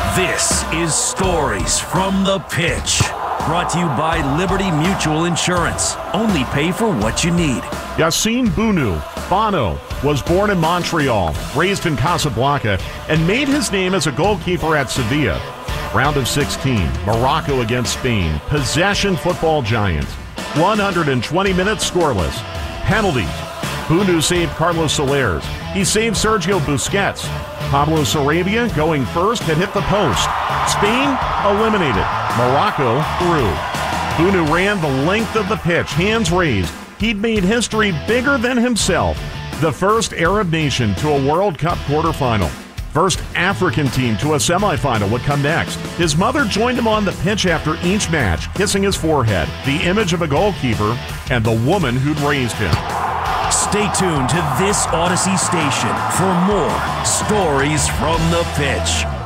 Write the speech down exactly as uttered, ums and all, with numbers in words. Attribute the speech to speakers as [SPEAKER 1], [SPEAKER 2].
[SPEAKER 1] This is Stories from the Pitch. Brought to you by Liberty Mutual Insurance. Only pay for what you need.
[SPEAKER 2] Yassine Bounou, Bono, was born in Montreal, raised in Casablanca, and made his name as a goalkeeper at Sevilla. Round of sixteen, Morocco against Spain. Possession football giants. one hundred twenty minutes scoreless. Penalties. Bounou saved Carlos Soler. He saved Sergio Busquets. Pablo Sarabia, going first, had hit the post. Spain eliminated. Morocco through. Bounou ran the length of the pitch, hands raised. He'd made history bigger than himself. The first Arab nation to a World Cup quarterfinal. First African team to a semifinal would come next. His mother joined him on the pitch after each match, kissing his forehead, the image of a goalkeeper and the woman who'd raised him.
[SPEAKER 1] Stay tuned to this Odyssey station for more Stories from the Pitch.